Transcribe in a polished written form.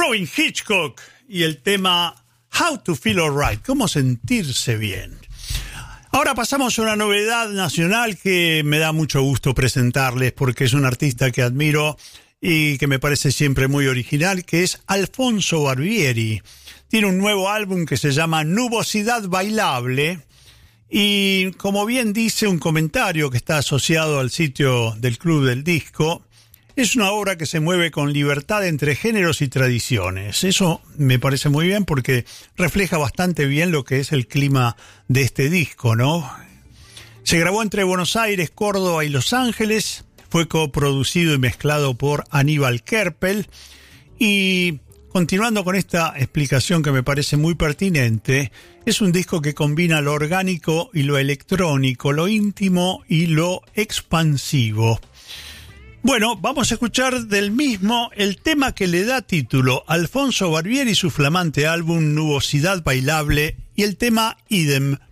Alvin Hitchcock y el tema How to Feel Alright, cómo sentirse bien. Ahora pasamos a una novedad nacional que me da mucho gusto presentarles porque es un artista que admiro y que me parece siempre muy original, que es Alfonso Barbieri. Tiene un nuevo álbum que se llama Nubosidad Bailable y, como bien dice un comentario que está asociado al sitio del Club del Disco, es una obra que se mueve con libertad entre géneros y tradiciones. Eso me parece muy bien porque refleja bastante bien lo que es el clima de este disco, ¿no? Se grabó entre Buenos Aires, Córdoba y Los Ángeles. Fue coproducido y mezclado por Aníbal Kerpel. Y continuando con esta explicación que me parece muy pertinente, es un disco que combina lo orgánico y lo electrónico, lo íntimo y lo expansivo. Bueno, vamos a escuchar del mismo el tema que le da título a Alfonso Barbieri y su flamante álbum Nubosidad Bailable y el tema Idem.